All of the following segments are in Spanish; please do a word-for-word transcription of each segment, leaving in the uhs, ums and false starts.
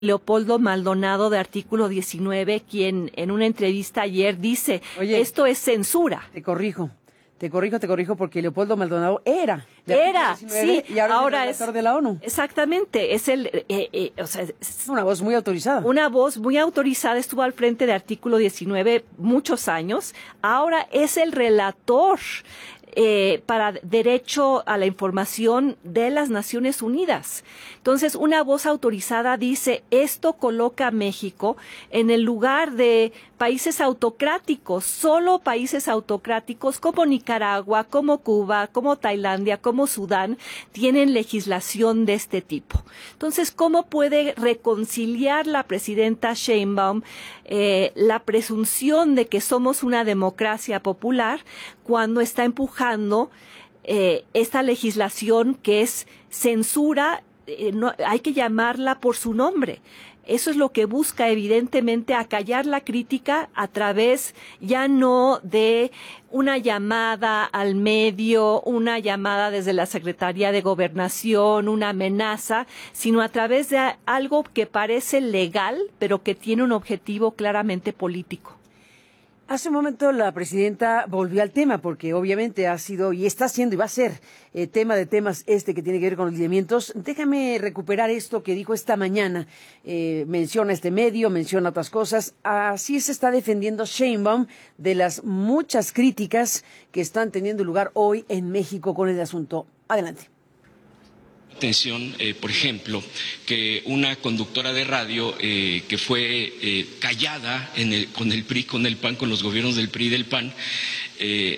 Leopoldo Maldonado de Artículo diecinueve, quien en una entrevista ayer dice, Oye, esto es censura. Te corrijo, te corrijo, te corrijo, porque Leopoldo Maldonado era. Era, sí, y ahora, ahora es el relator de la ONU. Exactamente, es el, eh, eh, o sea, es una voz muy autorizada. Una voz muy autorizada, estuvo al frente de Artículo diecinueve muchos años, ahora es el relator Eh, para derecho a la información de las Naciones Unidas. Entonces, una voz autorizada dice, esto coloca a México en el lugar de países autocráticos, solo países autocráticos como Nicaragua, como Cuba, como Tailandia, como Sudán, tienen legislación de este tipo. Entonces, ¿cómo puede reconciliar la presidenta Sheinbaum eh, la presunción de que somos una democracia popular cuando está empujando eh, esta legislación que es censura? Eh, no, hay que llamarla por su nombre. Eso es lo que busca, evidentemente, acallar la crítica a través ya no de una llamada al medio, una llamada desde la Secretaría de Gobernación, una amenaza, sino a través de algo que parece legal, pero que tiene un objetivo claramente político. Hace un momento la presidenta volvió al tema, porque obviamente ha sido y está siendo y va a ser eh, tema de temas este que tiene que ver con los lineamientos. Déjame recuperar esto que dijo esta mañana. Eh, menciona este medio, menciona otras cosas. Así se está defendiendo Sheinbaum de las muchas críticas que están teniendo lugar hoy en México con el asunto. Adelante. Atención, eh, por ejemplo, que una conductora de radio eh, que fue eh, callada en el, con el P R I, con el P A N, con los gobiernos del P R I y del P A N, eh,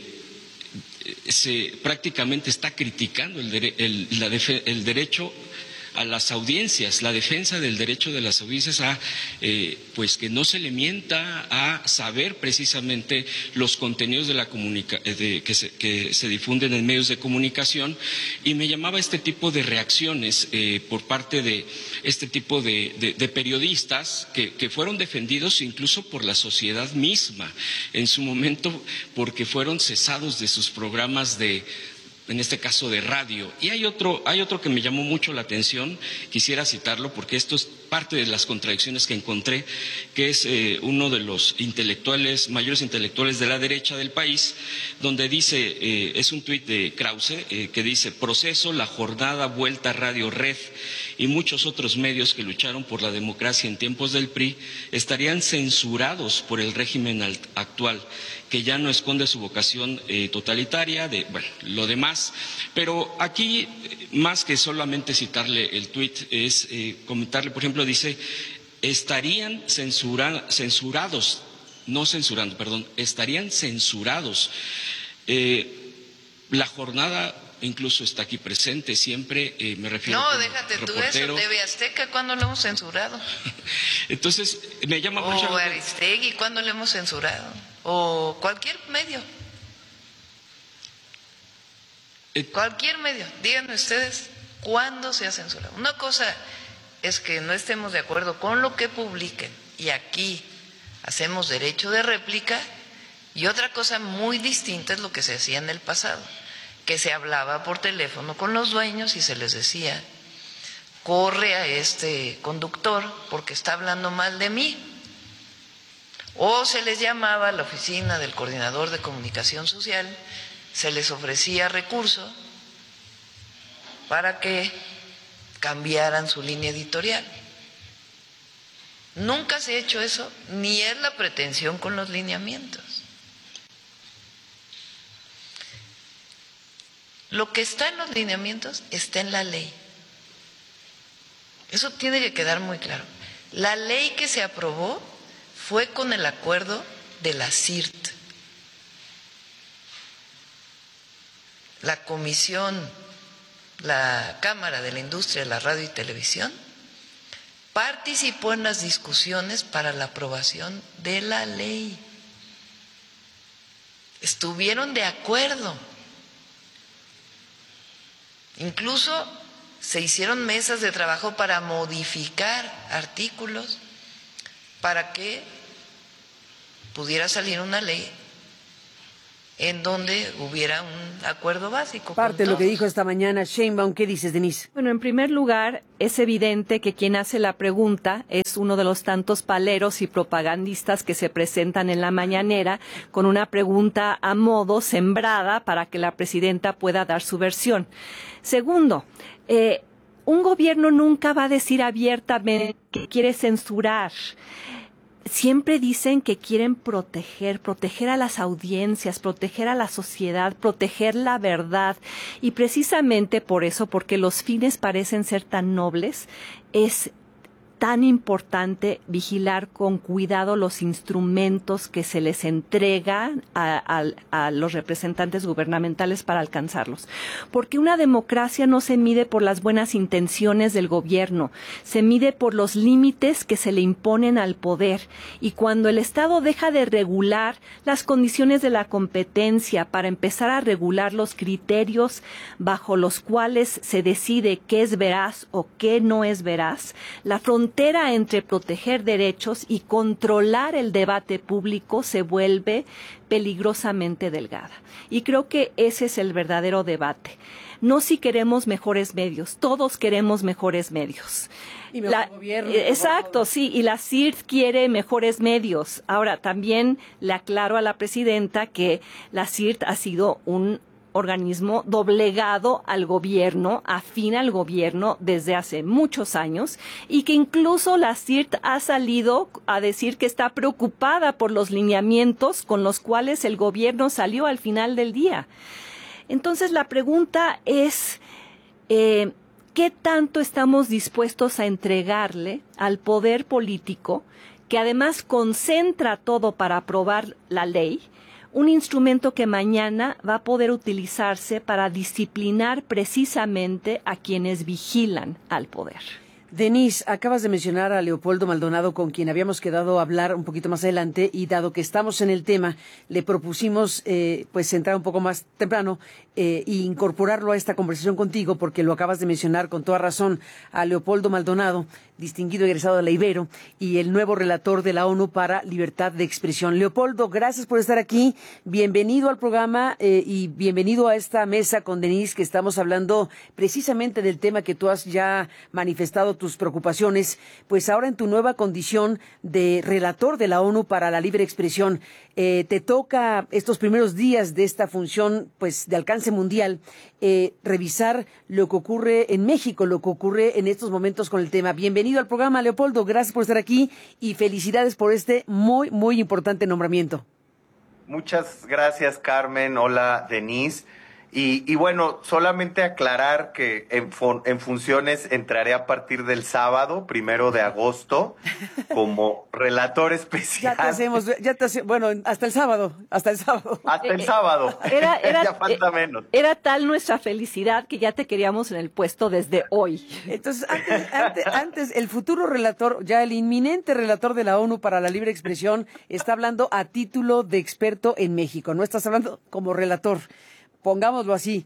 se prácticamente está criticando el, dere, el, la defe, el derecho a las audiencias, la defensa del derecho de las audiencias a, eh, pues que no se le mienta, a saber precisamente los contenidos de la comunica de, que, se, que se difunden en medios de comunicación, y me llamaba este tipo de reacciones eh, por parte de este tipo de, de, de periodistas que, que fueron defendidos incluso por la sociedad misma en su momento, porque fueron cesados de sus programas de en este caso de radio. Y hay otro, hay otro que me llamó mucho la atención, quisiera citarlo porque esto es parte de las contradicciones que encontré, que es eh, uno de los intelectuales, mayores intelectuales de la derecha del país, donde dice, eh, es un tuit de Krause, eh, que dice, Proceso, La Jornada, Vuelta, Radio Red y muchos otros medios que lucharon por la democracia en tiempos del P R I estarían censurados por el régimen actual, que ya no esconde su vocación eh, totalitaria, de bueno, lo demás. Pero aquí, más que solamente citarle el tuit, es eh, comentarle, por ejemplo, dice, estarían censura, censurados, no censurando, perdón, estarían censurados. Eh, la jornada incluso está aquí presente siempre, eh, me refiero No, déjate reportero. Tú eso, T V Azteca, ¿cuándo lo hemos censurado? Entonces, me llama o mucho... O Aristegui, ¿cuándo lo hemos censurado? O cualquier medio. Eh, cualquier medio. Díganme ustedes, ¿cuándo se ha censurado? Una cosa es que no estemos de acuerdo con lo que publiquen, y aquí hacemos derecho de réplica, y otra cosa muy distinta es lo que se hacía en el pasado, que se hablaba por teléfono con los dueños y se les decía, corre a este conductor porque está hablando mal de mí, o se les llamaba a la oficina del coordinador de comunicación social, se les ofrecía recurso para que cambiaran su línea editorial. Nunca se ha hecho eso, ni es la pretensión con los lineamientos. Lo que está en los lineamientos está en la ley. Eso tiene que quedar muy claro. La ley que se aprobó fue con el acuerdo de la C I R T. La comisión, la Cámara de la Industria de la Radio y Televisión, participó en las discusiones para la aprobación de la ley. Estuvieron de acuerdo. Incluso se hicieron mesas de trabajo para modificar artículos para que pudiera salir una ley en donde hubiera un acuerdo básico. Parte de lo que dijo esta mañana Sheinbaum. ¿Qué dices, Denise? Bueno, en primer lugar, es evidente que quien hace la pregunta es uno de los tantos paleros y propagandistas que se presentan en la mañanera con una pregunta a modo sembrada para que la presidenta pueda dar su versión. Segundo, eh, un gobierno nunca va a decir abiertamente que quiere censurar. Siempre dicen que quieren proteger, proteger a las audiencias, proteger a la sociedad, proteger la verdad. Y precisamente por eso, porque los fines parecen ser tan nobles, es tan importante vigilar con cuidado los instrumentos que se les entrega a, a, a los representantes gubernamentales para alcanzarlos. Porque una democracia no se mide por las buenas intenciones del gobierno, se mide por los límites que se le imponen al poder. Y cuando el Estado deja de regular las condiciones de la competencia para empezar a regular los criterios bajo los cuales se decide qué es veraz o qué no es veraz, la frontera entre proteger derechos y controlar el debate público se vuelve peligrosamente delgada. Y creo que ese es el verdadero debate. No si queremos mejores medios, todos queremos mejores medios. Y mejor la, gobierno. Exacto, mejor... sí, y la C I R T quiere mejores medios. Ahora, también le aclaro a la presidenta que la C I R T ha sido un organismo doblegado al gobierno, afín al gobierno desde hace muchos años, y que incluso la C I R T ha salido a decir que está preocupada por los lineamientos con los cuales el gobierno salió al final del día. Entonces la pregunta es, eh, ¿qué tanto estamos dispuestos a entregarle al poder político, que además concentra todo para aprobar la ley, un instrumento que mañana va a poder utilizarse para disciplinar precisamente a quienes vigilan al poder? Denise, acabas de mencionar a Leopoldo Maldonado, con quien habíamos quedado a hablar un poquito más adelante, y dado que estamos en el tema, le propusimos eh, pues entrar un poco más temprano eh, e incorporarlo a esta conversación contigo, porque lo acabas de mencionar con toda razón, a Leopoldo Maldonado, distinguido egresado de la Ibero y el nuevo relator de la ONU para Libertad de Expresión. Leopoldo, gracias por estar aquí, bienvenido al programa eh, y bienvenido a esta mesa con Denise, que estamos hablando precisamente del tema que tú has ya manifestado tus preocupaciones, pues ahora en tu nueva condición de relator de la ONU para la Libre Expresión. Eh, te toca estos primeros días de esta función pues de alcance mundial, eh, revisar lo que ocurre en México, lo que ocurre en estos momentos con el tema. Bienvenido al programa, Leopoldo, gracias por estar aquí y felicidades por este muy, muy importante nombramiento. Muchas gracias, Carmen. Hola, Denise. Y, y bueno, solamente aclarar que en, en funciones entraré a partir del sábado, primero de agosto, como relator especial. Ya te hacemos, ya te hacemos, bueno, hasta el sábado, hasta el sábado. Hasta el sábado. Era, era, ya falta menos. Era tal nuestra felicidad que ya te queríamos en el puesto desde hoy. Entonces, antes, antes, antes, el futuro relator, ya el inminente relator de la ONU para la Libre Expresión, está hablando a título de experto en México, no estás hablando como relator. Pongámoslo así.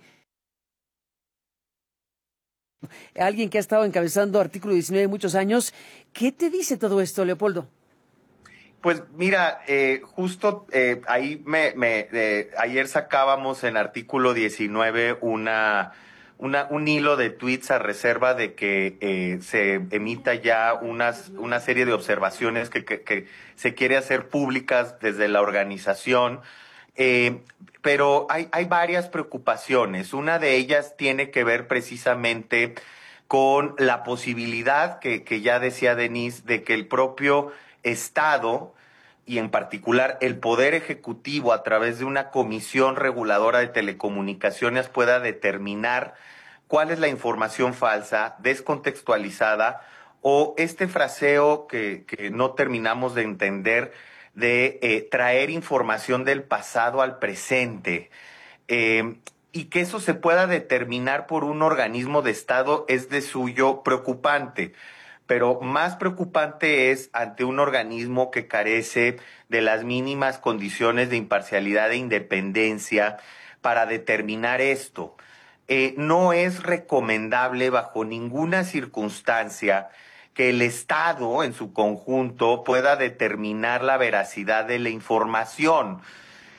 Alguien que ha estado encabezando Artículo diecinueve muchos años. ¿Qué te dice todo esto, Leopoldo? Pues mira, eh, justo eh, ahí me, me eh, ayer sacábamos en Artículo diecinueve una, una un hilo de tweets a reserva de que eh, se emita ya unas una serie de observaciones que, que, que se quiere hacer públicas desde la organización. Eh, pero hay, hay varias preocupaciones. Una de ellas tiene que ver precisamente con la posibilidad que, que ya decía Denise, de que el propio Estado y en particular el Poder Ejecutivo a través de una comisión reguladora de telecomunicaciones pueda determinar cuál es la información falsa, descontextualizada o este fraseo que, que no terminamos de entender de eh, traer información del pasado al presente, eh, y que eso se pueda determinar por un organismo de Estado es de suyo preocupante, pero más preocupante es ante un organismo que carece de las mínimas condiciones de imparcialidad e independencia para determinar esto. Eh, no es recomendable bajo ninguna circunstancia que el Estado en su conjunto pueda determinar la veracidad de la información.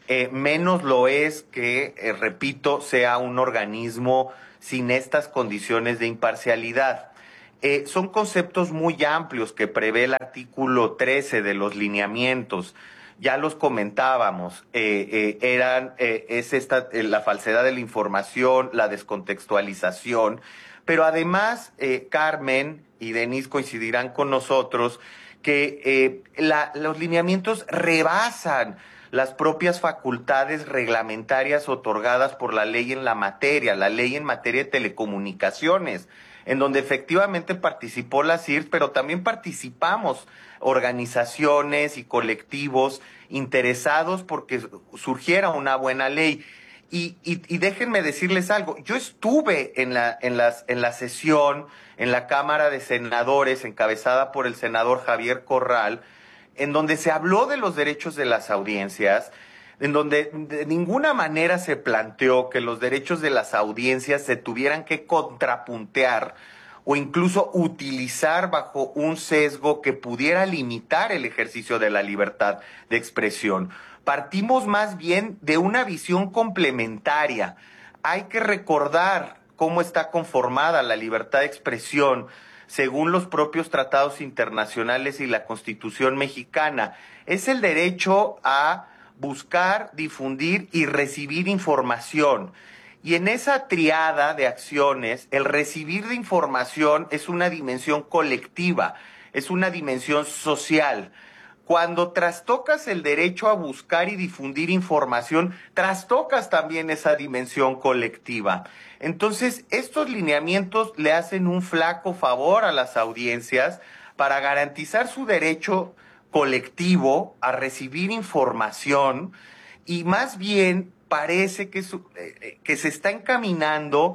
eh, menos lo es que, eh, repito, sea un organismo sin estas condiciones de imparcialidad. Eh, son conceptos muy amplios que prevé el artículo trece de los lineamientos. Ya los comentábamos, eh, eh, eran, eh, es esta, eh, la falsedad de la información, la descontextualización, pero además, eh, Carmen y Denise coincidirán con nosotros que eh, la, los lineamientos rebasan las propias facultades reglamentarias otorgadas por la ley en la materia, la ley en materia de telecomunicaciones, en donde efectivamente participó la C I R S, pero también participamos organizaciones y colectivos interesados porque surgiera una buena ley. Y, y, y déjenme decirles algo, yo estuve en la, en, las, en la sesión en la Cámara de Senadores encabezada por el senador Javier Corral, en donde se habló de los derechos de las audiencias, en donde de ninguna manera se planteó que los derechos de las audiencias se tuvieran que contrapuntear o incluso utilizar bajo un sesgo que pudiera limitar el ejercicio de la libertad de expresión. Partimos más bien de una visión complementaria. Hay que recordar cómo está conformada la libertad de expresión según los propios tratados internacionales y la Constitución mexicana. Es el derecho a buscar, difundir y recibir información. Y en esa triada de acciones, el recibir de información es una dimensión colectiva, es una dimensión social. Cuando trastocas el derecho a buscar y difundir información, trastocas también esa dimensión colectiva. Entonces, estos lineamientos le hacen un flaco favor a las audiencias para garantizar su derecho colectivo a recibir información y más bien parece que, su, eh, que se está encaminando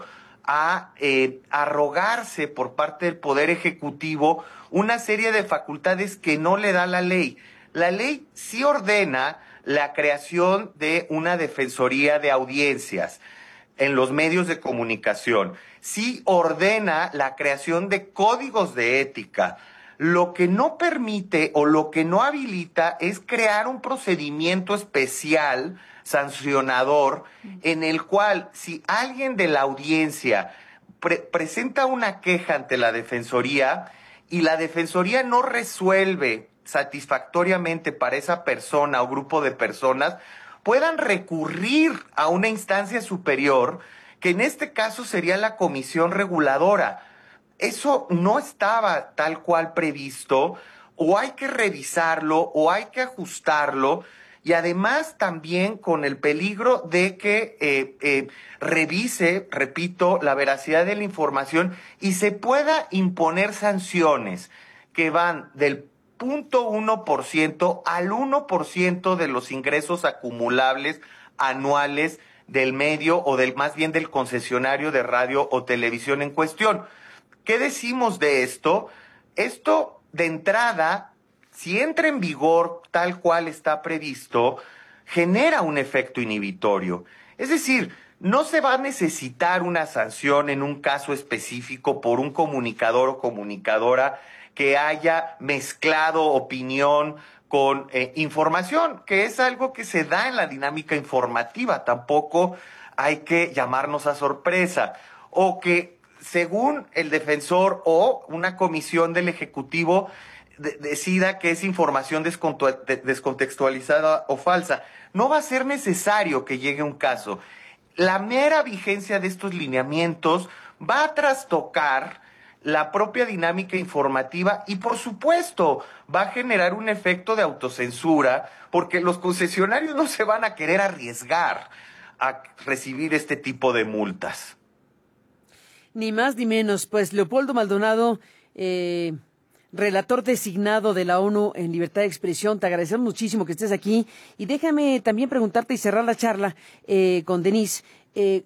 a eh, arrogarse por parte del Poder Ejecutivo una serie de facultades que no le da la ley. La ley sí ordena la creación de una defensoría de audiencias en los medios de comunicación. Sí ordena la creación de códigos de ética. Lo que no permite o lo que no habilita es crear un procedimiento especial sancionador en el cual si alguien de la audiencia pre- presenta una queja ante la Defensoría y la Defensoría no resuelve satisfactoriamente para esa persona o grupo de personas, puedan recurrir a una instancia superior, que en este caso sería la Comisión Reguladora. Eso no estaba tal cual previsto, o hay que revisarlo, o hay que ajustarlo, y además también con el peligro de que eh, eh, revise, repito, la veracidad de la información y se pueda imponer sanciones que van del punto uno por ciento al uno por ciento de los ingresos acumulables anuales del medio o del más bien del concesionario de radio o televisión en cuestión. ¿Qué decimos de esto? Esto, de entrada, si entra en vigor tal cual está previsto, genera un efecto inhibitorio. Es decir, no se va a necesitar una sanción en un caso específico por un comunicador o comunicadora que haya mezclado opinión con eh, información, que es algo que se da en la dinámica informativa. Tampoco hay que llamarnos a sorpresa. O que según el defensor o una comisión del Ejecutivo de- decida que es información descontu- de- descontextualizada o falsa. No va a ser necesario que llegue un caso. La mera vigencia de estos lineamientos va a trastocar la propia dinámica informativa y, por supuesto, va a generar un efecto de autocensura porque los concesionarios no se van a querer arriesgar a recibir este tipo de multas. Ni más ni menos. Pues Leopoldo Maldonado, eh, relator designado de la ONU en libertad de expresión, te agradecemos muchísimo que estés aquí. Y déjame también preguntarte y cerrar la charla eh, con Denise. Eh,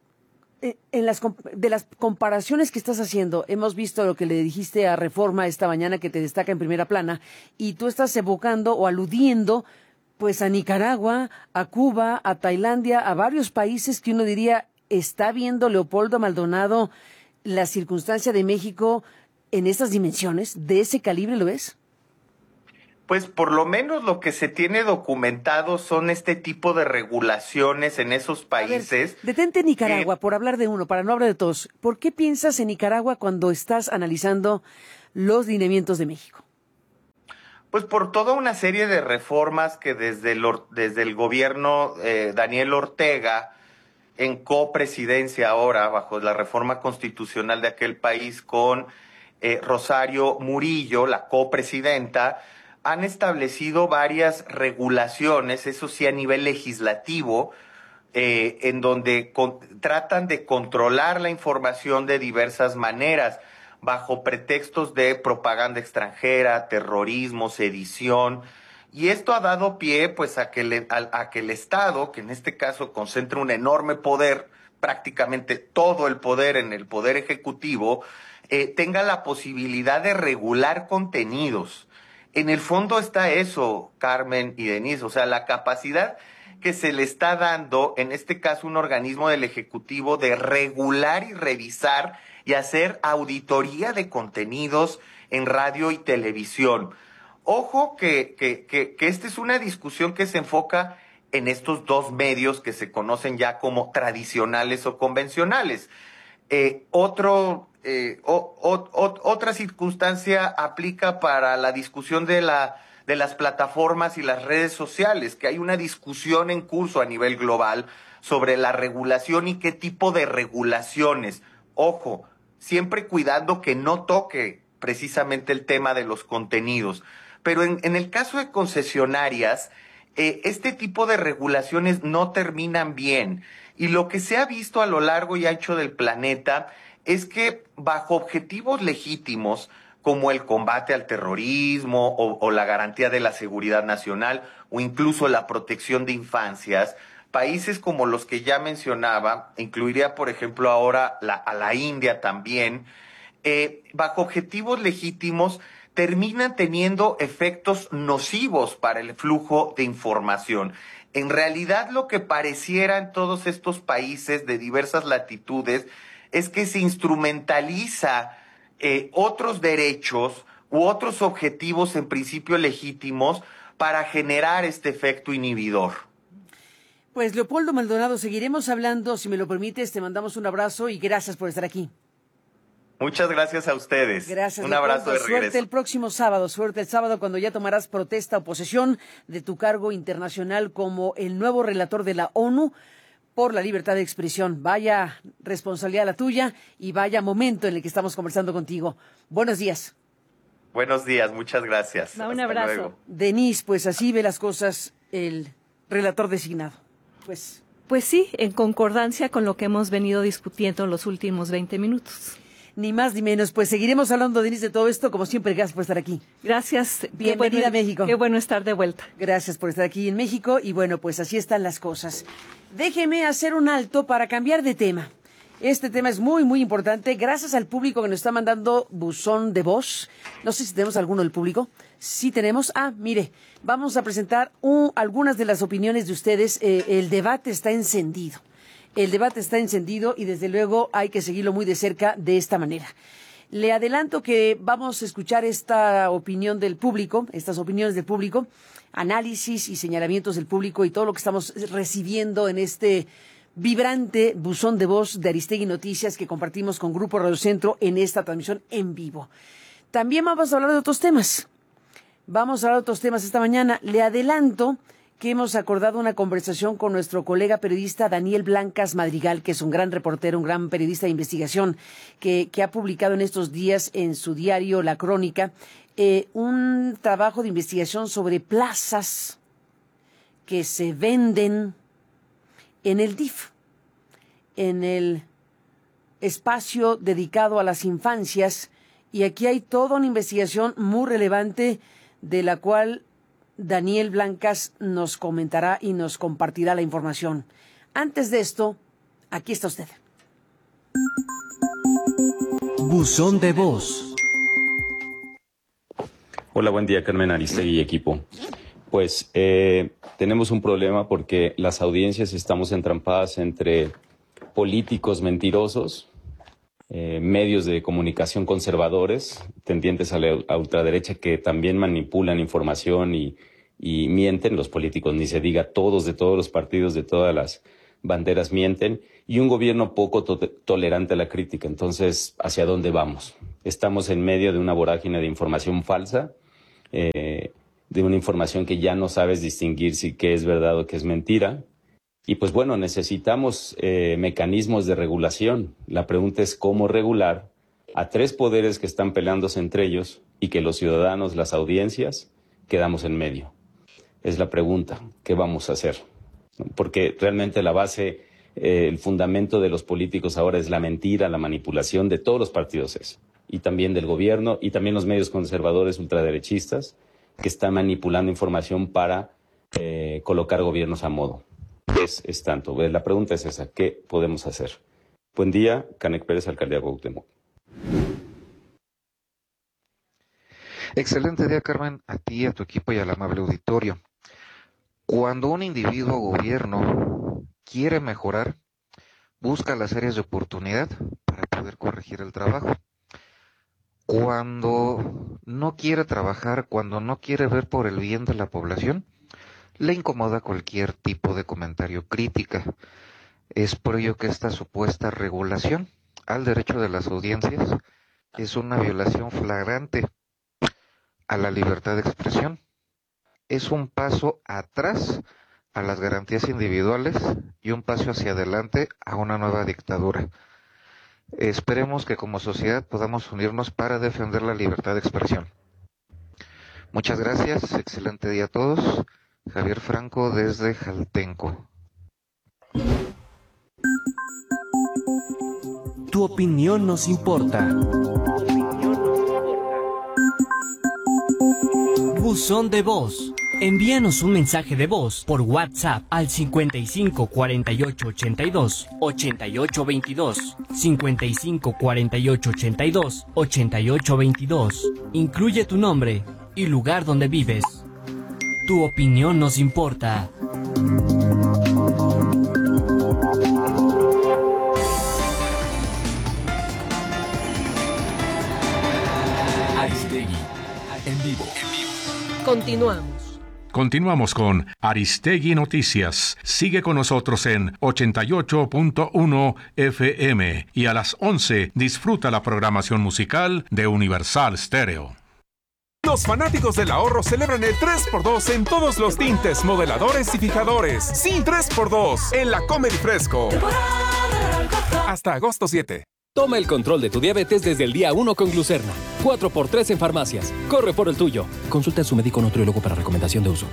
En las, de las comparaciones que estás haciendo, hemos visto lo que le dijiste a Reforma esta mañana que te destaca en primera plana, y tú estás evocando o aludiendo pues a Nicaragua, a Cuba, a Tailandia, a varios países que uno diría, ¿está viendo Leopoldo Maldonado la circunstancia de México en estas dimensiones? ¿De ese calibre lo ves? Pues por lo menos lo que se tiene documentado son este tipo de regulaciones en esos países. A ver, detente en Nicaragua, que... por hablar de uno, para no hablar de todos. ¿Por qué piensas en Nicaragua cuando estás analizando los lineamientos de México? Pues por toda una serie de reformas que desde el, desde el gobierno eh, Daniel Ortega, en copresidencia ahora, bajo la reforma constitucional de aquel país con eh, Rosario Murillo, la copresidenta, han establecido varias regulaciones, eso sí a nivel legislativo, eh, en donde con, tratan de controlar la información de diversas maneras, bajo pretextos de propaganda extranjera, terrorismo, sedición, y esto ha dado pie pues a que, le, a, a que el Estado, que en este caso concentra un enorme poder, prácticamente todo el poder en el Poder Ejecutivo, eh, tenga la posibilidad de regular contenidos. En el fondo está eso, Carmen y Denise, o sea, la capacidad que se le está dando, en este caso un organismo del Ejecutivo, de regular y revisar y hacer auditoría de contenidos en radio y televisión. Ojo que, que, que, que esta es una discusión que se enfoca en estos dos medios que se conocen ya como tradicionales o convencionales. Eh, otro... Eh, o, o, o, otra circunstancia aplica para la discusión de, la, de las plataformas y las redes sociales, que hay una discusión en curso a nivel global sobre la regulación y qué tipo de regulaciones. Ojo, siempre cuidando que no toque precisamente el tema de los contenidos. Pero en, en el caso de concesionarias, eh, este tipo de regulaciones no terminan bien. Y lo que se ha visto a lo largo y ancho del planeta es que bajo objetivos legítimos como el combate al terrorismo o, o la garantía de la seguridad nacional o incluso la protección de infancias, países como los que ya mencionaba, incluiría por ejemplo ahora la, a la India también, eh, bajo objetivos legítimos terminan teniendo efectos nocivos para el flujo de información. En realidad lo que pareciera en todos estos países de diversas latitudes es que se instrumentaliza eh, otros derechos u otros objetivos en principio legítimos para generar este efecto inhibidor. Pues Leopoldo Maldonado, seguiremos hablando, si me lo permites, te mandamos un abrazo y gracias por estar aquí. Muchas gracias a ustedes. Gracias. Un Leopoldo. abrazo de regreso. Suerte el próximo sábado, suerte el sábado cuando ya tomarás protesta o posesión de tu cargo internacional como el nuevo relator de la ONU por la libertad de expresión. Vaya responsabilidad la tuya y vaya momento en el que estamos conversando contigo. Buenos días. Buenos días, muchas gracias. Da un abrazo. Luego. Denise, pues así ve las cosas el relator designado. Pues, pues sí, en concordancia con lo que hemos venido discutiendo en los últimos veinte minutos. Ni más ni menos. Pues seguiremos hablando, Denise, de todo esto. Como siempre, gracias por estar aquí. Gracias. Bienvenida bueno, a México. Qué bueno estar de vuelta. Gracias por estar aquí en México. Y bueno, pues así están las cosas. Déjeme hacer un alto para cambiar de tema. Este tema es muy, muy importante. Gracias al público que nos está mandando buzón de voz. No sé si tenemos alguno del público. Sí tenemos. Ah, mire, vamos a presentar un, algunas de las opiniones de ustedes. Eh, el debate está encendido. El debate está encendido y desde luego hay que seguirlo muy de cerca de esta manera. Le adelanto que vamos a escuchar esta opinión del público, estas opiniones del público, análisis y señalamientos del público y todo lo que estamos recibiendo en este vibrante buzón de voz de Aristegui Noticias que compartimos con Grupo Radio Centro en esta transmisión en vivo. También vamos a hablar de otros temas. Vamos a hablar de otros temas esta mañana. Le adelanto que hemos acordado una conversación con nuestro colega periodista Daniel Blancas Madrigal, que es un gran reportero, un gran periodista de investigación, que, que ha publicado en estos días en su diario La Crónica eh, un trabajo de investigación sobre plazas que se venden en el D I F, en el espacio dedicado a las infancias, y aquí hay toda una investigación muy relevante de la cual Daniel Blancas nos comentará y nos compartirá la información. Antes de esto, aquí está usted. Buzón de voz. Hola, buen día, Carmen Aristegui y equipo. Pues eh, tenemos un problema porque las audiencias estamos entrampadas entre políticos mentirosos, eh, medios de comunicación conservadores, tendientes a la a ultraderecha, que también manipulan información y, y mienten. Los políticos, ni se diga, todos, de todos los partidos, de todas las banderas mienten, y un gobierno poco to tolerante a la crítica. Entonces, ¿hacia dónde vamos? Estamos en medio de una vorágine de información falsa, eh, de una información que ya no sabes distinguir si qué es verdad o qué es mentira. Y pues bueno, necesitamos eh, mecanismos de regulación. La pregunta es cómo regular a tres poderes que están peleándose entre ellos y que los ciudadanos, las audiencias, quedamos en medio. Es la pregunta, ¿qué vamos a hacer? Porque realmente la base, eh, el fundamento de los políticos ahora es la mentira, la manipulación de todos los partidos, eso. Y también del gobierno, y también los medios conservadores ultraderechistas, que están manipulando información para eh, colocar gobiernos a modo. Es, es tanto. La pregunta es esa, ¿qué podemos hacer? Buen día, Canek Pérez, Alcaldía Cuauhtémoc. Excelente día, Carmen, a ti, a tu equipo y al amable auditorio. Cuando un individuo o gobierno quiere mejorar, busca las áreas de oportunidad para poder corregir el trabajo. Cuando no quiere trabajar, cuando no quiere ver por el bien de la población, le incomoda cualquier tipo de comentario crítica. Es por ello que esta supuesta regulación al derecho de las audiencias es una violación flagrante a la libertad de expresión. Es un paso atrás a las garantías individuales y un paso hacia adelante a una nueva dictadura. Esperemos que como sociedad podamos unirnos para defender la libertad de expresión. Muchas gracias, excelente día a todos. Javier Franco desde Jaltenco. Tu opinión nos importa. Buzón de voz. Envíanos un mensaje de voz por WhatsApp al cincuenta y cinco cuarenta y ocho ochenta y dos ochenta y ocho veintidós, cincuenta y cinco cuarenta y ocho ochenta y dos ochenta y ocho veintidós. Incluye tu nombre y lugar donde vives. Tu opinión nos importa. Aristegui, en vivo. Continuamos. Continuamos con Aristegui Noticias. Sigue con nosotros en ochenta y ocho punto uno F M y a las once disfruta la programación musical de Universal Stereo. Los fanáticos del ahorro celebran el tres por dos en todos los tintes, modeladores y fijadores. Sí, tres por dos en la Comedy Fresco. Hasta agosto siete. Toma el control de tu diabetes desde el día uno con Glucerna. cuatro por tres en farmacias. Corre por el tuyo. Consulta a su médico o nutriólogo para recomendación de uso.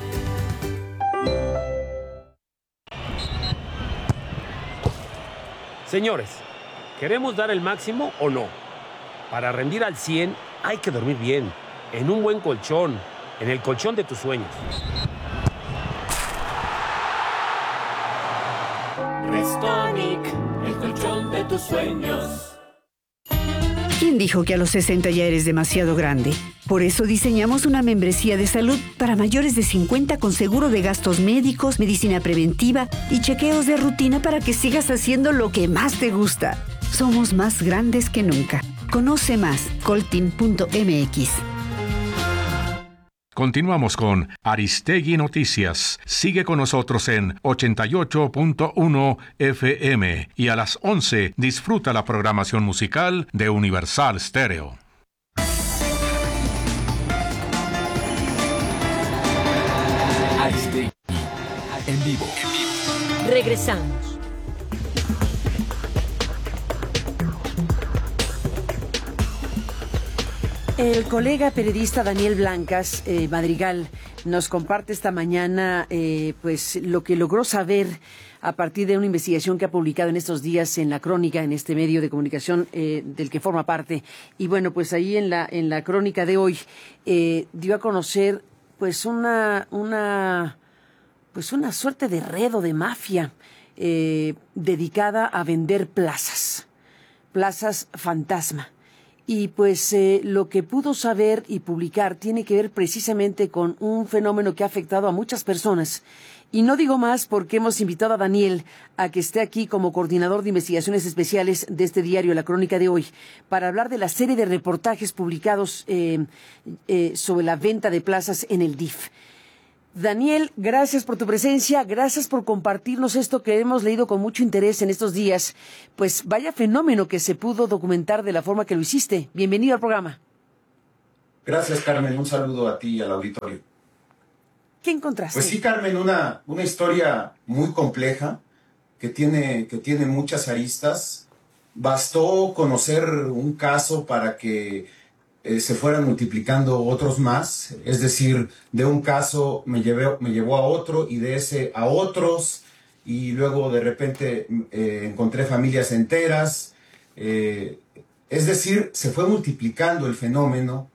Señores, ¿queremos dar el máximo o no? Para rendir al cien hay que dormir bien, en un buen colchón, en el colchón de tus sueños. Restonic, el colchón de tus sueños. ¿Quién dijo que a los sesenta ya eres demasiado grande? Por eso diseñamos una membresía de salud para mayores de cincuenta con seguro de gastos médicos, medicina preventiva y chequeos de rutina para que sigas haciendo lo que más te gusta. Somos más grandes que nunca. Conoce más, coltin punto m x. Continuamos con Aristegui Noticias. Sigue con nosotros en ochenta y ocho punto uno F M y a las once disfruta la programación musical de Universal Stereo. Aristegui, en vivo. Regresamos. El colega periodista Daniel Blancas eh, Madrigal nos comparte esta mañana eh, pues lo que logró saber a partir de una investigación que ha publicado en estos días en La Crónica, en este medio de comunicación eh, del que forma parte. Y bueno, pues ahí en la en la crónica de hoy eh, dio a conocer pues una una pues una suerte de red o de mafia eh, dedicada a vender plazas, plazas fantasma. y pues eh, lo que pudo saber y publicar tiene que ver precisamente con un fenómeno que ha afectado a muchas personas. Y no digo más porque hemos invitado a Daniel a que esté aquí como coordinador de investigaciones especiales de este diario, La Crónica de hoy, para hablar de la serie de reportajes publicados eh, eh, sobre la venta de plazas en el D I F. Daniel, gracias por tu presencia, gracias por compartirnos esto que hemos leído con mucho interés en estos días. Pues vaya fenómeno que se pudo documentar de la forma que lo hiciste. Bienvenido al programa. Gracias, Carmen. Un saludo a ti y al auditorio. ¿Qué encontraste? Pues sí, Carmen, una, una historia muy compleja que tiene, que tiene muchas aristas. Bastó conocer un caso para que eh, se fueran multiplicando otros más. Es decir, de un caso me, llevé, me llevó a otro y de ese a otros. Y luego de repente eh, encontré familias enteras. Eh, es decir, se fue multiplicando el fenómeno.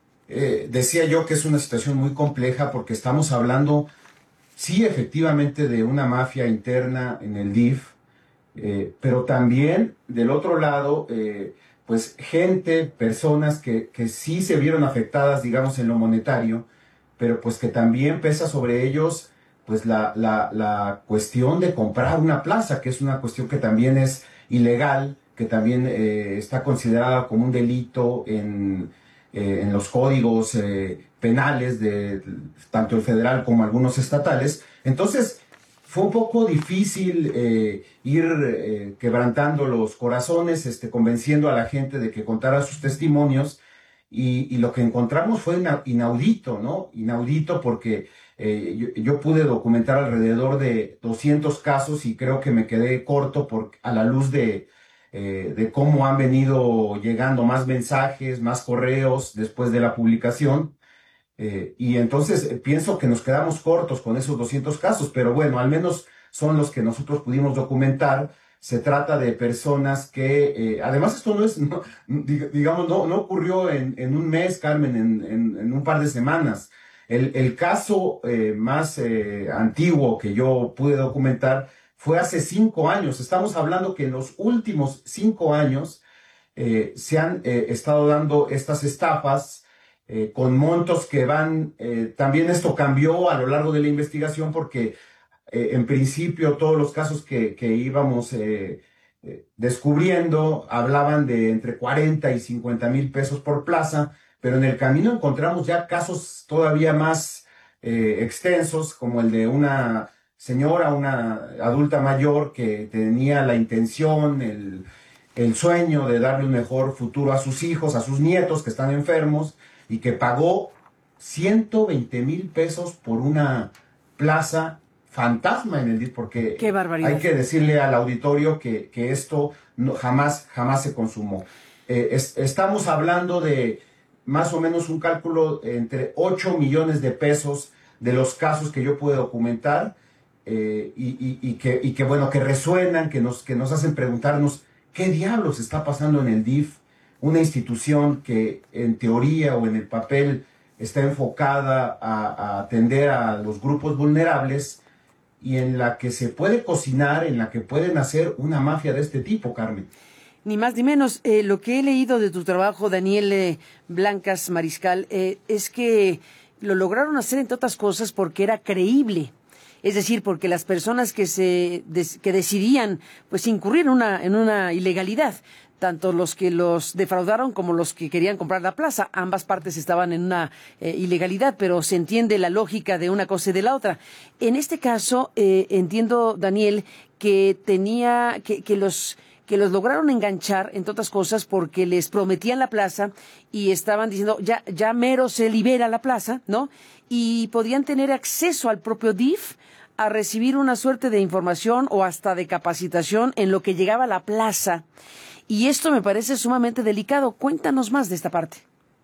Eh, decía yo que es una situación muy compleja porque estamos hablando, sí, efectivamente, de una mafia interna en el D I F, eh, pero también del otro lado, eh, pues gente, personas que, que sí se vieron afectadas, digamos, en lo monetario, pero pues que también pesa sobre ellos pues la, la, la cuestión de comprar una plaza, que es una cuestión que también es ilegal, que también eh, está considerada como un delito en... Eh, en los códigos eh, penales de tanto el federal como algunos estatales. Entonces fue un poco difícil eh, ir eh, quebrantando los corazones, este, convenciendo a la gente de que contara sus testimonios, y, y lo que encontramos fue inaudito, ¿no? Inaudito porque eh, yo, yo pude documentar alrededor de doscientos casos y creo que me quedé corto por, a la luz de Eh, de cómo han venido llegando más mensajes, más correos después de la publicación. Eh, y entonces eh, pienso que nos quedamos cortos con esos doscientos casos, pero bueno, al menos son los que nosotros pudimos documentar. Se trata de personas que, eh, además esto no es, no, digamos, no, no ocurrió en, en un mes, Carmen, en, en, en un par de semanas. El, el caso eh, más eh, antiguo que yo pude documentar fue hace cinco años. Estamos hablando que en los últimos cinco años eh, se han eh, estado dando estas estafas eh, con montos que van... Eh, también esto cambió a lo largo de la investigación porque eh, en principio todos los casos que, que íbamos eh, eh, descubriendo hablaban de entre cuarenta y cincuenta mil pesos por plaza, pero en el camino encontramos ya casos todavía más eh, extensos, como el de una señora, una adulta mayor que tenía la intención, el, el sueño de darle un mejor futuro a sus hijos, a sus nietos que están enfermos, y que pagó ciento veinte mil pesos por una plaza fantasma en el D I F, porque ¡qué barbaridad! Hay que decirle al auditorio que, que esto no, jamás, jamás se consumó. Eh, es, estamos hablando de más o menos un cálculo entre ocho millones de pesos de los casos que yo pude documentar. Eh, y, y, y, que, y que bueno, que resuenan, que nos, que nos hacen preguntarnos qué diablos está pasando en el D I F, una institución que en teoría o en el papel está enfocada a, a atender a los grupos vulnerables y en la que se puede cocinar, en la que pueden hacer una mafia de este tipo, Carmen. Ni más ni menos. Eh, lo que he leído de tu trabajo, Daniel eh, Blancas Mariscal, eh, es que lo lograron hacer, entre otras cosas, porque era creíble. Es decir, porque las personas que se des, que decidían pues incurrir en una, en una ilegalidad, tanto los que los defraudaron como los que querían comprar la plaza, ambas partes estaban en una eh, ilegalidad, pero se entiende la lógica de una cosa y de la otra. En este caso, eh, entiendo, Daniel, que tenía, que, que los que los lograron enganchar, entre otras cosas, porque les prometían la plaza y estaban diciendo, ya, ya mero se libera la plaza, ¿no? Y podían tener acceso al propio D I F a recibir una suerte de información o hasta de capacitación en lo que llegaba a la plaza. Y esto me parece sumamente delicado. Cuéntanos más de esta parte.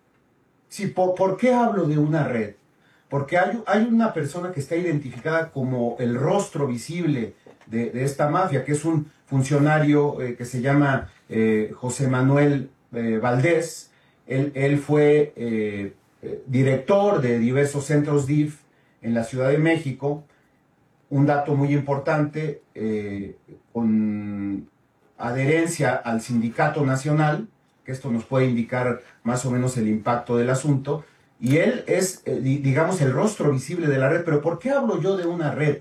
Sí, ¿por, ¿por qué hablo de una red? Porque hay, hay una persona que está identificada como el rostro visible de, de esta mafia, que es un funcionario eh, que se llama eh, José Manuel eh, Valdés. Él, él fue eh, eh, director de diversos centros D I F en la Ciudad de México. Un dato muy importante, eh, con adherencia al Sindicato Nacional, que que esto nos puede indicar más o menos el impacto del asunto. Y él es, eh, digamos, el rostro visible de la red. Pero ¿por qué hablo yo de una red?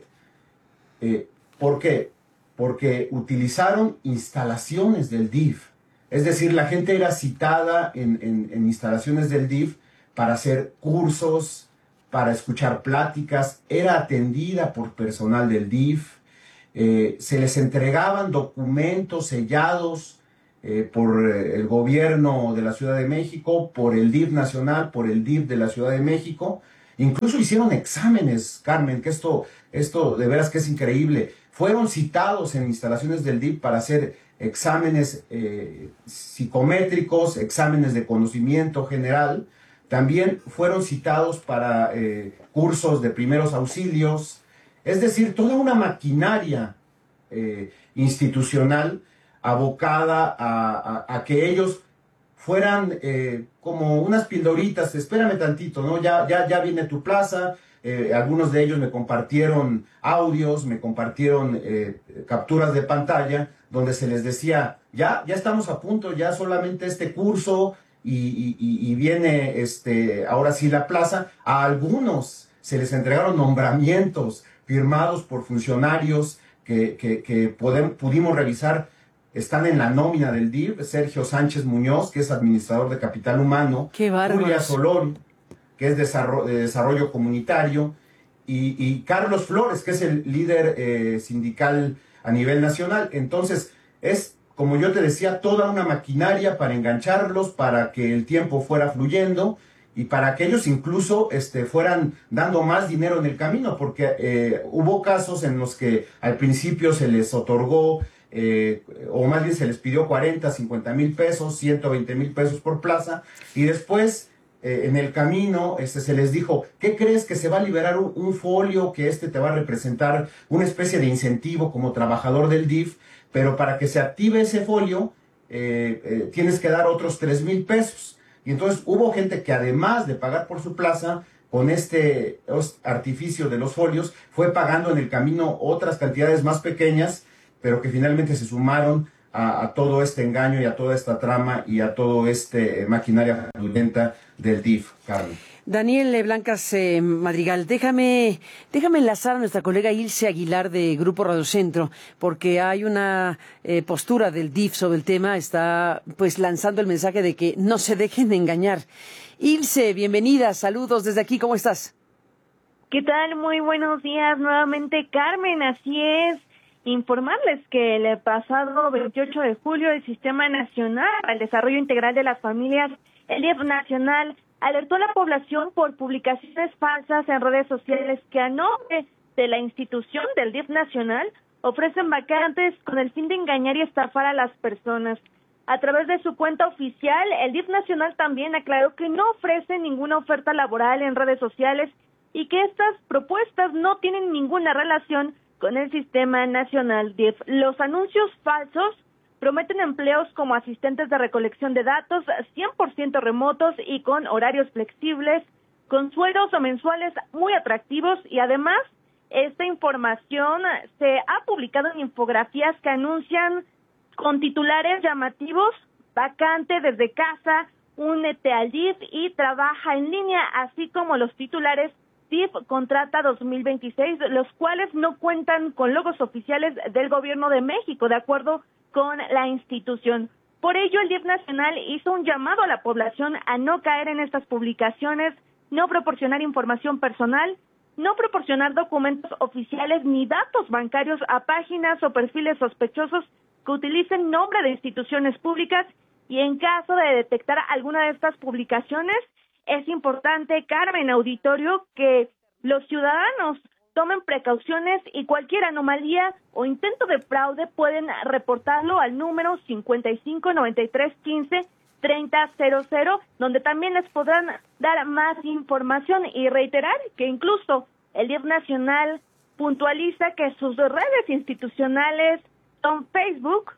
Eh, ¿Por qué? Porque utilizaron instalaciones del D I F. Es decir, la gente era citada en, en, en instalaciones del D I F para hacer cursos, para escuchar pláticas, era atendida por personal del D I F, eh, se les entregaban documentos sellados Eh, por el gobierno de la Ciudad de México, por el D I F nacional, por el D I F de la Ciudad de México. Incluso hicieron exámenes, Carmen, que esto, esto de veras que es increíble. Fueron citados en instalaciones del D I F para hacer exámenes eh, psicométricos, exámenes de conocimiento general. También fueron citados para eh, cursos de primeros auxilios. Es decir, toda una maquinaria eh, institucional abocada a, a, a que ellos fueran eh, como unas pildoritas, espérame tantito, ¿no? Ya, ya, ya viene tu plaza. Eh, algunos de ellos me compartieron audios, me compartieron eh, capturas de pantalla, donde se les decía, ya, ya estamos a punto, ya solamente este curso y, y, y viene este, ahora sí la plaza. A algunos se les entregaron nombramientos firmados por funcionarios que, que, que podemos, pudimos revisar. Están en la nómina del D I F, Sergio Sánchez Muñoz, que es administrador de capital humano, Julia Solón, que es desarrollo, de desarrollo comunitario, y, y Carlos Flores, que es el líder eh, sindical a nivel nacional. Entonces, es, como yo te decía, toda una maquinaria para engancharlos, para que el tiempo fuera fluyendo y para que ellos incluso este, fueran dando más dinero en el camino, porque eh, hubo casos en los que al principio se les otorgó Eh, o más bien se les pidió cuarenta, cincuenta mil pesos, ciento veinte mil pesos por plaza, y después eh, en el camino este, se les dijo, ¿qué crees? Que se va a liberar un, un folio que este te va a representar una especie de incentivo como trabajador del D I F, pero para que se active ese folio eh, eh, tienes que dar otros tres mil pesos. Y entonces hubo gente que además de pagar por su plaza, con este artificio de los folios, fue pagando en el camino otras cantidades más pequeñas, pero que finalmente se sumaron a, a todo este engaño y a toda esta trama y a todo este eh, maquinaria fraudulenta del D I F, Carmen. Daniel Blancas eh, Madrigal, déjame, déjame enlazar a nuestra colega Ilse Aguilar de Grupo Radio Centro, porque hay una eh, postura del D I F sobre el tema, está pues lanzando el mensaje de que no se dejen de engañar. Ilse, bienvenida, saludos desde aquí, ¿cómo estás? ¿Qué tal? Muy buenos días nuevamente, Carmen, así es. Informarles que el pasado veintiocho de julio el Sistema Nacional para el Desarrollo Integral de las Familias, el D I F nacional, alertó a la población por publicaciones falsas en redes sociales que a nombre de la institución del D I F nacional ofrecen vacantes con el fin de engañar y estafar a las personas. A través de su cuenta oficial, el D I F nacional también aclaró que no ofrece ninguna oferta laboral en redes sociales y que estas propuestas no tienen ninguna relación con el Sistema Nacional D I F. Los anuncios falsos prometen empleos como asistentes de recolección de datos cien por ciento remotos y con horarios flexibles, con sueldos mensuales muy atractivos, y además esta información se ha publicado en infografías que anuncian con titulares llamativos: vacante desde casa, únete al D I F y trabaja en línea, así como los titulares D I F contrata dos mil veintiséis, los cuales no cuentan con logos oficiales del Gobierno de México, de acuerdo con la institución. Por ello, el D I F nacional hizo un llamado a la población a no caer en estas publicaciones, no proporcionar información personal, no proporcionar documentos oficiales ni datos bancarios a páginas o perfiles sospechosos que utilicen nombre de instituciones públicas, y en caso de detectar alguna de estas publicaciones, es importante, Carmen, auditorio, que los ciudadanos tomen precauciones y cualquier anomalía o intento de fraude pueden reportarlo al número cincuenta y cinco noventa y tres quince treinta cero cero, donde también les podrán dar más información, y reiterar que incluso el D I F nacional puntualiza que sus redes institucionales son Facebook,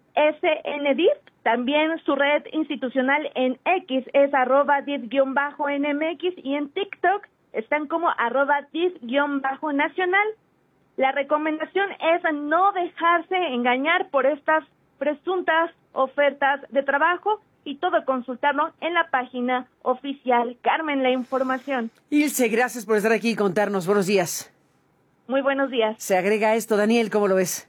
S N D I F, también su red institucional en X es arroba D I F-N M X, y en TikTok están como arroba D I F-Nacional. La recomendación es no dejarse engañar por estas presuntas ofertas de trabajo y todo consultarlo en la página oficial. Carmen, la información. Ilse, gracias por estar aquí y contarnos. Buenos días. Muy buenos días. Se agrega esto, Daniel, ¿cómo lo ves?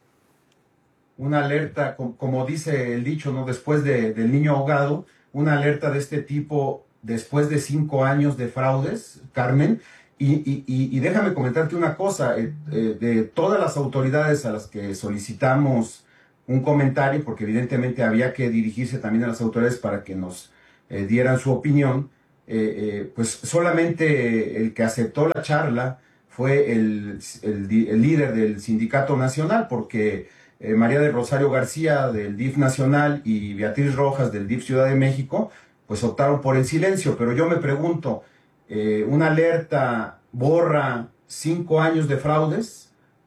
Una alerta, como dice el dicho, ¿no? Después de, del niño ahogado, una alerta de este tipo después de cinco años de fraudes, Carmen. Y, y, y déjame comentarte una cosa, eh, eh, de todas las autoridades a las que solicitamos un comentario, porque evidentemente había que dirigirse también a las autoridades para que nos eh, dieran su opinión, eh, eh, pues solamente el que aceptó la charla fue el, el, el líder del Sindicato Nacional, porque eh, María del Rosario García del D I F Nacional y Beatriz Rojas del D I F Ciudad de México, pues optaron por el silencio. Pero yo me pregunto, eh, ¿una alerta borra cinco años de fraudes?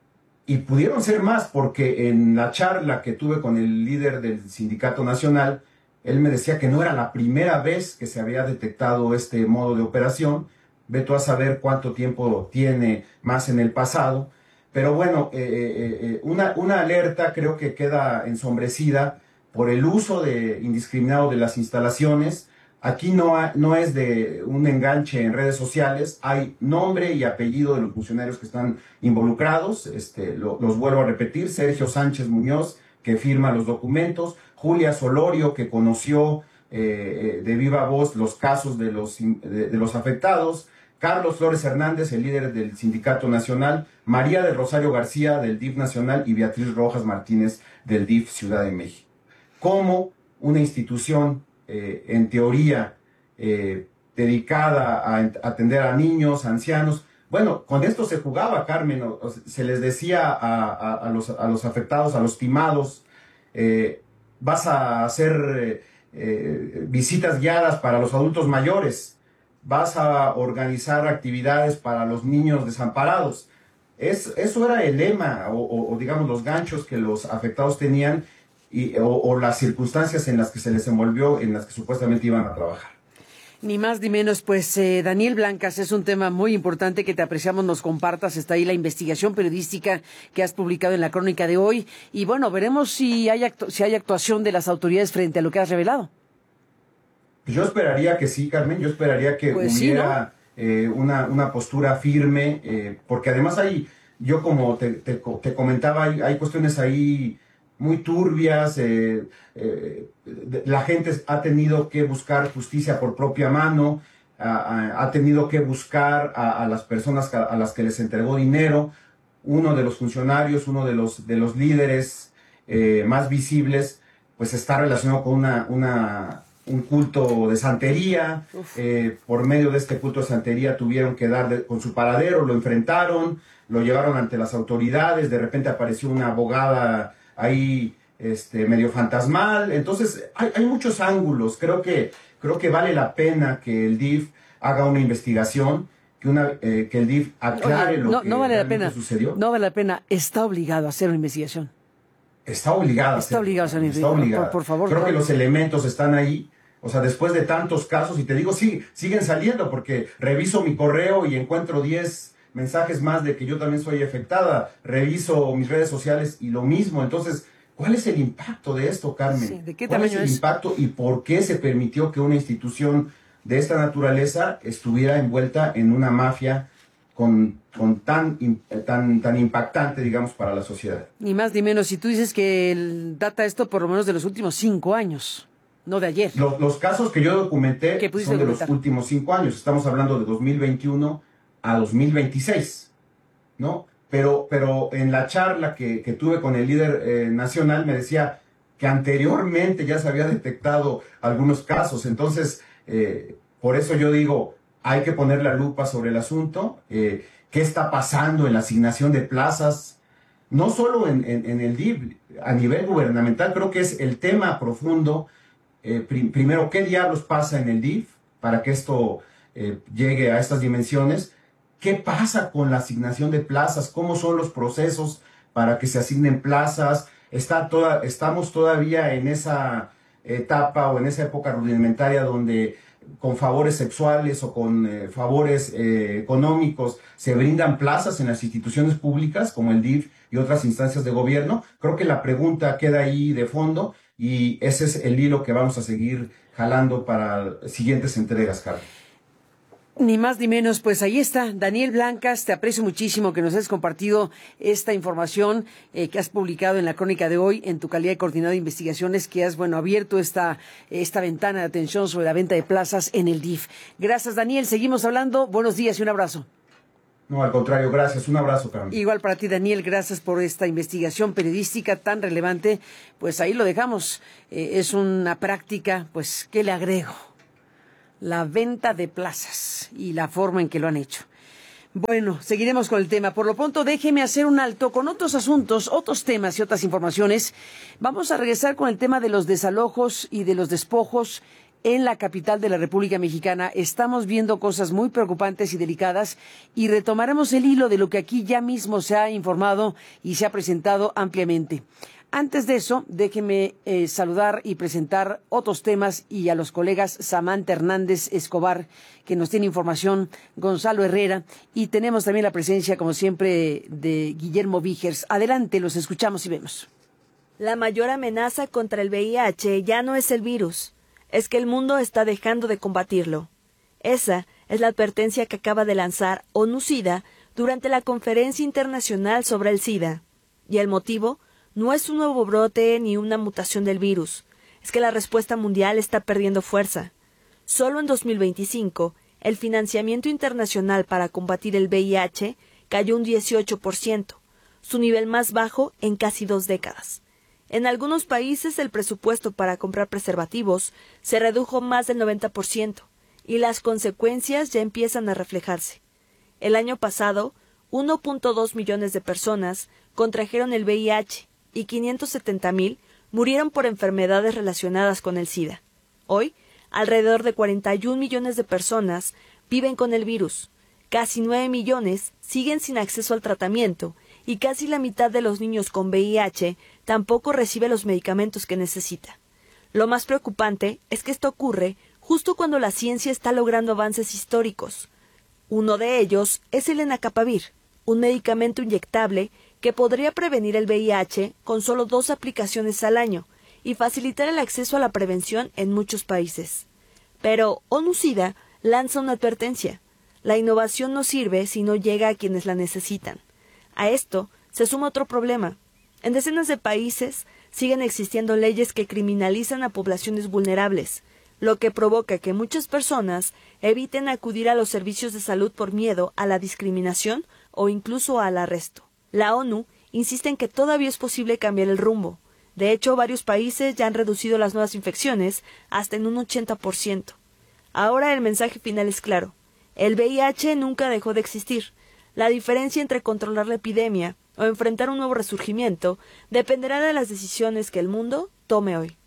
Y pudieron ser más, porque en la charla que tuve con el líder del Sindicato Nacional, él me decía que no era la primera vez que se había detectado este modo de operación. Ve tú a saber cuánto tiempo tiene más en el pasado. Pero bueno, eh, eh, una, una alerta creo que queda ensombrecida por el uso de, indiscriminado de las instalaciones. Aquí no, ha, no es de un enganche en redes sociales, hay nombre y apellido de los funcionarios que están involucrados, este, lo, los vuelvo a repetir: Sergio Sánchez Muñoz, que firma los documentos; Julia Solorio, que conoció eh, de viva voz los casos de los, de, de los afectados; Carlos Flores Hernández, el líder del Sindicato Nacional; María del Rosario García, del D I F Nacional; y Beatriz Rojas Martínez, del D I F Ciudad de México. Como una institución Eh, en teoría eh, dedicada a, a atender a niños, ancianos. Bueno, con esto se jugaba, Carmen, o, o se les decía a, a, a, los, a los afectados, a los timados, eh, vas a hacer eh, eh, visitas guiadas para los adultos mayores, vas a organizar actividades para los niños desamparados. Es, eso era el lema, o, o, o digamos los ganchos que los afectados tenían, Y, o, o las circunstancias en las que se les envolvió, en las que supuestamente iban a trabajar. Ni más ni menos, pues eh, Daniel Blancas, es un tema muy importante que te apreciamos, nos compartas. Está ahí la investigación periodística que has publicado en la crónica de hoy. Y bueno, veremos si hay, actu- si hay actuación de las autoridades frente a lo que has revelado. Yo esperaría que sí, Carmen, yo esperaría que pues hubiera sí, ¿no? eh, una, una postura firme, eh, porque además hay, yo como te, te, te comentaba, hay, hay cuestiones ahí muy turbias, eh, eh, la gente ha tenido que buscar justicia por propia mano, a, a, ha tenido que buscar a, a las personas a, a las que les entregó dinero. Uno de los funcionarios, uno de los, de los líderes eh, más visibles, pues está relacionado con una, una, un culto de santería. Eh, por medio de este culto de santería tuvieron que dar de, con su paradero, lo enfrentaron, lo llevaron ante las autoridades, de repente apareció una abogada ahí este, medio fantasmal. Entonces hay, hay muchos ángulos. Creo que, creo que vale la pena que el D I F haga una investigación, que, una, eh, que el D I F aclare Oye, lo no, que no vale la pena, sucedió. No vale la pena, está obligado a hacer una investigación. Está obligado a Está hacer, obligado a hacer una está investigación. obligado. Por, por favor. Creo no. que los elementos están ahí. O sea, después de tantos casos, y te digo, sí, siguen saliendo, porque reviso mi correo y encuentro diez mensajes más de que yo también soy afectada. Reviso mis redes sociales y lo mismo. Entonces, ¿cuál es el impacto de esto, Carmen? Sí, ¿de qué ¿Cuál es tamaño el es? impacto y por qué se permitió que una institución de esta naturaleza estuviera envuelta en una mafia con, con tan, tan, tan impactante, digamos, para la sociedad? Ni más ni menos. Si tú dices que el, data esto por lo menos de los últimos cinco años, no de ayer. Los, los casos que yo documenté ¿Qué pudiste son de documentar? los últimos cinco años. Estamos hablando de dos mil veintiuno a dos mil veintiséis, ¿no? Pero, pero en la charla que, que tuve con el líder eh, nacional me decía que anteriormente ya se había detectado algunos casos. Entonces, eh, por eso yo digo, hay que poner la lupa sobre el asunto. Eh, ¿Qué está pasando en la asignación de plazas? No solo en, en, en el D I F, a nivel gubernamental, creo que es el tema profundo. Eh, prim, primero, ¿qué diablos pasa en el D I F para que esto eh, llegue a estas dimensiones? ¿Qué pasa con la asignación de plazas? ¿Cómo son los procesos para que se asignen plazas? Está toda, estamos todavía en esa etapa o en esa época rudimentaria donde con favores sexuales o con eh, favores eh, económicos se brindan plazas en las instituciones públicas como el D I F y otras instancias de gobierno. Creo que la pregunta queda ahí de fondo y ese es el hilo que vamos a seguir jalando para siguientes entregas, Carlos. Ni más ni menos, pues ahí está. Daniel Blancas, te aprecio muchísimo que nos hayas compartido esta información eh, que has publicado en la crónica de hoy en tu calidad de coordinador de investigaciones, que has, bueno, abierto esta, esta ventana de atención sobre la venta de plazas en el D I F. Gracias, Daniel. Seguimos hablando. Buenos días y un abrazo. No, al contrario, gracias. Un abrazo, Carmen. Igual para ti, Daniel. Gracias por esta investigación periodística tan relevante. Pues ahí lo dejamos. Eh, es una práctica, pues, ¿qué le agrego? La venta de plazas y la forma en que lo han hecho. Bueno, seguiremos con el tema. Por lo pronto, déjeme hacer un alto con otros asuntos, otros temas y otras informaciones. Vamos a regresar con el tema de los desalojos y de los despojos en la capital de la República Mexicana. Estamos viendo cosas muy preocupantes y delicadas y retomaremos el hilo de lo que aquí ya mismo se ha informado y se ha presentado ampliamente. Antes de eso, déjeme eh, saludar y presentar otros temas y a los colegas Samantha Hernández Escobar, que nos tiene información, Gonzalo Herrera, y tenemos también la presencia, como siempre, de Guillermo Víjers. Adelante, los escuchamos y vemos. La mayor amenaza contra el V I H ya no es el virus, es que el mundo está dejando de combatirlo. Esa es la advertencia que acaba de lanzar ONU-SIDA durante la Conferencia Internacional sobre el SIDA. Y el motivo no es un nuevo brote ni una mutación del virus, es que la respuesta mundial está perdiendo fuerza. Solo en dos mil veinticinco, el financiamiento internacional para combatir el V I H cayó un dieciocho por ciento, su nivel más bajo en casi dos décadas. En algunos países el presupuesto para comprar preservativos se redujo más del noventa por ciento, y las consecuencias ya empiezan a reflejarse. El año pasado, uno punto dos millones de personas contrajeron el V I H, y quinientos setenta mil murieron por enfermedades relacionadas con el SIDA. Hoy, alrededor de cuarenta y un millones de personas viven con el virus, casi nueve millones siguen sin acceso al tratamiento y casi la mitad de los niños con V I H tampoco recibe los medicamentos que necesita. Lo más preocupante es que esto ocurre justo cuando la ciencia está logrando avances históricos. Uno de ellos es el Lenacapavir, un medicamento inyectable que podría prevenir el V I H con solo dos aplicaciones al año y facilitar el acceso a la prevención en muchos países. Pero ONU-SIDA lanza una advertencia. La innovación no sirve si no llega a quienes la necesitan. A esto se suma otro problema. En decenas de países siguen existiendo leyes que criminalizan a poblaciones vulnerables, lo que provoca que muchas personas eviten acudir a los servicios de salud por miedo a la discriminación o incluso al arresto. La ONU insiste en que todavía es posible cambiar el rumbo. De hecho, varios países ya han reducido las nuevas infecciones hasta en un ochenta por ciento. Ahora el mensaje final es claro. El V I H nunca dejó de existir. La diferencia entre controlar la epidemia o enfrentar un nuevo resurgimiento dependerá de las decisiones que el mundo tome hoy.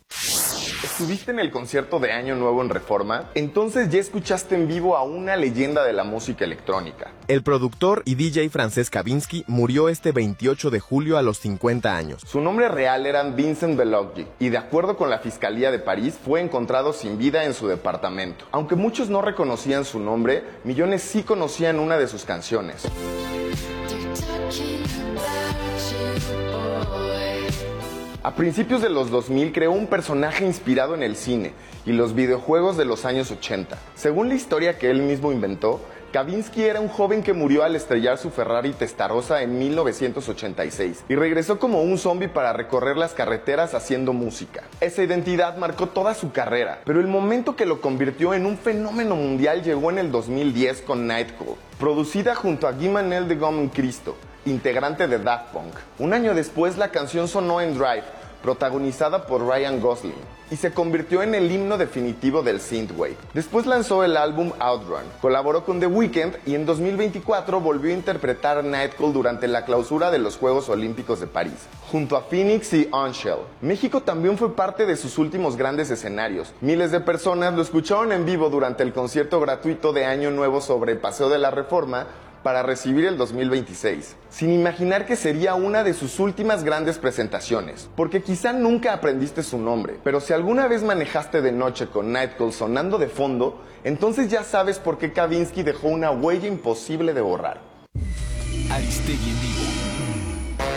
¿Estuviste en el concierto de Año Nuevo en Reforma? Entonces ya escuchaste en vivo a una leyenda de la música electrónica. El productor y D J francés Kavinsky murió este veintiocho de julio a los cincuenta años. Su nombre real era Vincent Bellotti y de acuerdo con la Fiscalía de París fue encontrado sin vida en su departamento. Aunque muchos no reconocían su nombre, millones sí conocían una de sus canciones. A principios de los dos mil creó un personaje inspirado en el cine y los videojuegos de los años ochenta. Según la historia que él mismo inventó, Kavinsky era un joven que murió al estrellar su Ferrari Testarossa en mil novecientos ochenta y seis y regresó como un zombie para recorrer las carreteras haciendo música. Esa identidad marcó toda su carrera, pero el momento que lo convirtió en un fenómeno mundial llegó en el dos mil diez con Nightcall, producida junto a Guy Manel de Gomen Cristo, integrante de Daft Punk. Un año después la canción sonó en Drive, protagonizada por Ryan Gosling, y se convirtió en el himno definitivo del synthwave. Después lanzó el álbum Outrun, colaboró con The Weeknd y en dos mil veinticuatro volvió a interpretar Nightcall durante la clausura de los Juegos Olímpicos de París, junto a Phoenix y Unshell. México también fue parte de sus últimos grandes escenarios. Miles de personas lo escucharon en vivo durante el concierto gratuito de Año Nuevo sobre el Paseo de la Reforma para recibir el dos mil veintiséis, sin imaginar que sería una de sus últimas grandes presentaciones, porque quizá nunca aprendiste su nombre, pero si alguna vez manejaste de noche con Nightcall sonando de fondo, entonces ya sabes por qué Kavinsky dejó una huella imposible de borrar. Aristegui en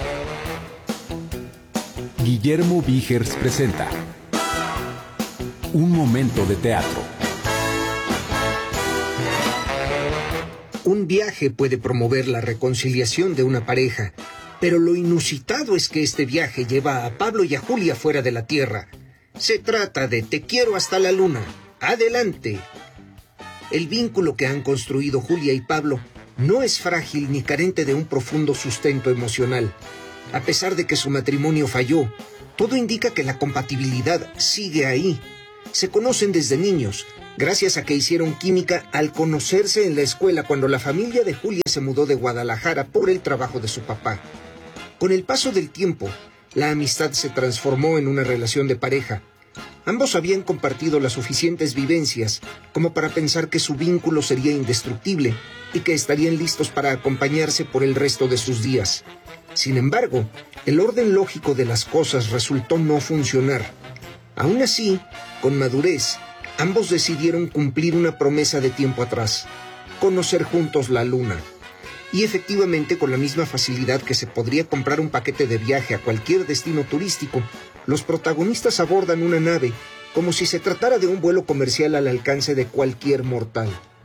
vivo. Guillermo Víjers presenta Un momento de teatro. Un viaje puede promover la reconciliación de una pareja, pero lo inusitado es que este viaje lleva a Pablo y a Julia fuera de la Tierra. Se trata de Te quiero hasta la luna. ¡Adelante! El vínculo que han construido Julia y Pablo no es frágil ni carente de un profundo sustento emocional. A pesar de que su matrimonio falló, todo indica que la compatibilidad sigue ahí. Se conocen desde niños, gracias a que hicieron química al conocerse en la escuela cuando la familia de Julia se mudó de Guadalajara por el trabajo de su papá. Con el paso del tiempo, la amistad se transformó en una relación de pareja. Ambos habían compartido las suficientes vivencias como para pensar que su vínculo sería indestructible y que estarían listos para acompañarse por el resto de sus días. Sin embargo, el orden lógico de las cosas resultó no funcionar. Aún así, con madurez, ambos decidieron cumplir una promesa de tiempo atrás: conocer juntos la luna. Y efectivamente, con la misma facilidad que se podría comprar un paquete de viaje a cualquier destino turístico, los protagonistas abordan una nave como si se tratara de un vuelo comercial al alcance de cualquier mortal.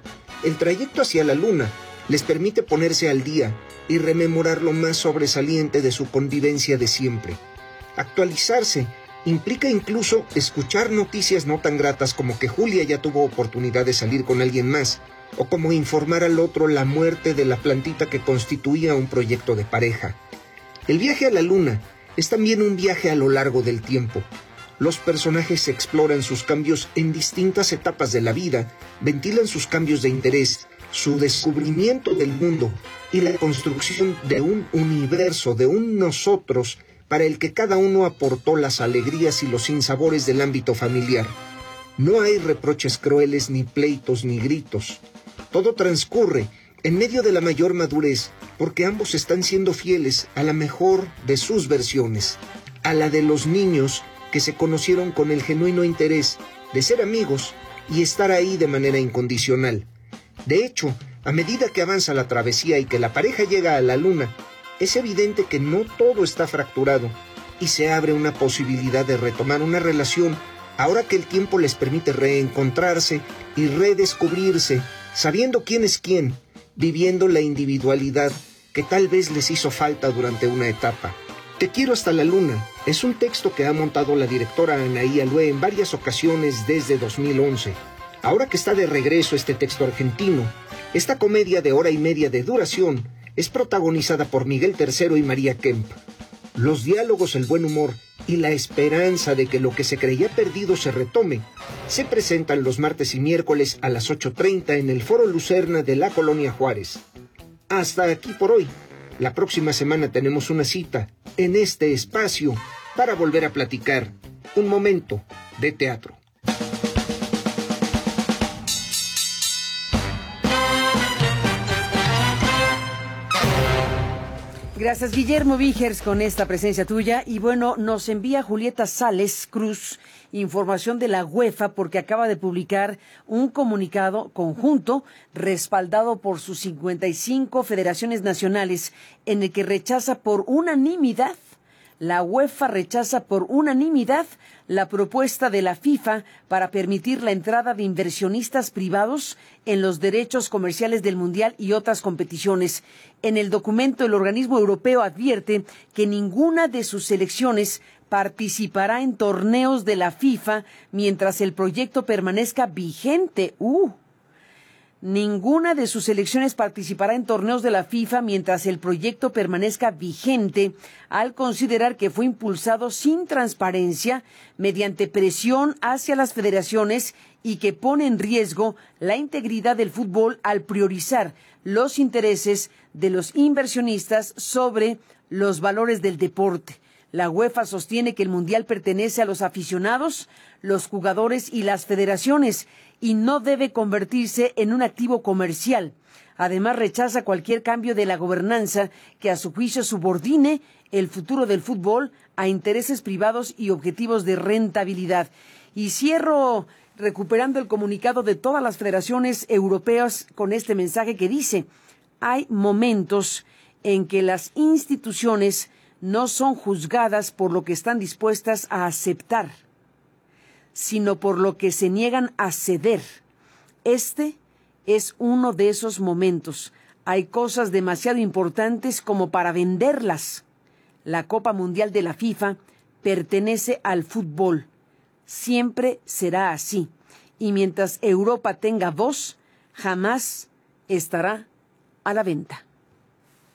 El trayecto hacia la luna les permite ponerse al día y rememorar lo más sobresaliente de su convivencia de siempre. Actualizarse implica incluso escuchar noticias no tan gratas como que Julia ya tuvo oportunidad de salir con alguien más, o como informar al otro la muerte de la plantita que constituía un proyecto de pareja. El viaje a la luna es también un viaje a lo largo del tiempo. Los personajes exploran sus cambios en distintas etapas de la vida, ventilan sus cambios de interés, su descubrimiento del mundo y la construcción de un universo, de un nosotros, para el que cada uno aportó las alegrías y los sinsabores del ámbito familiar. No hay reproches crueles, ni pleitos, ni gritos. Todo transcurre en medio de la mayor madurez, porque ambos están siendo fieles a la mejor de sus versiones, a la de los niños que se conocieron con el genuino interés de ser amigos y estar ahí de manera incondicional. De hecho, a medida que avanza la travesía y que la pareja llega a la luna, es evidente que no todo está fracturado y se abre una posibilidad de retomar una relación ahora que el tiempo les permite reencontrarse y redescubrirse, sabiendo quién es quién, viviendo la individualidad que tal vez les hizo falta durante una etapa. Te quiero hasta la luna es un texto que ha montado la directora Anaí Alué en varias ocasiones desde dos mil once. Ahora que está de regreso este texto argentino, esta comedia de hora y media de duración es protagonizada por Miguel Tercero y María Kemp. Los diálogos, el buen humor y la esperanza de que lo que se creía perdido se retome se presentan los martes y miércoles a las ocho treinta en el Foro Lucerna de la Colonia Juárez. Hasta aquí por hoy. La próxima semana tenemos una cita en este espacio para volver a platicar un momento de teatro. Gracias, Guillermo Vigers, con esta presencia tuya. Y bueno, nos envía Julieta Sales Cruz información de la UEFA porque acaba de publicar un comunicado conjunto respaldado por sus cincuenta y cinco federaciones nacionales en el que rechaza por unanimidad, la UEFA rechaza por unanimidad la propuesta de la FIFA para permitir la entrada de inversionistas privados en los derechos comerciales del Mundial y otras competiciones. En el documento, el organismo europeo advierte que ninguna de sus selecciones participará en torneos de la FIFA mientras el proyecto permanezca vigente. Uh. Ninguna de sus selecciones participará en torneos de la FIFA mientras el proyecto permanezca vigente, al considerar que fue impulsado sin transparencia, mediante presión hacia las federaciones y que pone en riesgo la integridad del fútbol al priorizar los intereses de los inversionistas sobre los valores del deporte. La UEFA sostiene que el Mundial pertenece a los aficionados, los jugadores y las federaciones y no debe convertirse en un activo comercial. Además, rechaza cualquier cambio de la gobernanza que a su juicio subordine el futuro del fútbol a intereses privados y objetivos de rentabilidad. Y cierro recuperando el comunicado de todas las federaciones europeas con este mensaje que dice: hay momentos en que las instituciones no son juzgadas por lo que están dispuestas a aceptar, sino por lo que se niegan a ceder. Este es uno de esos momentos. Hay cosas demasiado importantes como para venderlas. La Copa Mundial de la FIFA pertenece al fútbol. Siempre será así. Y mientras Europa tenga voz, jamás estará a la venta.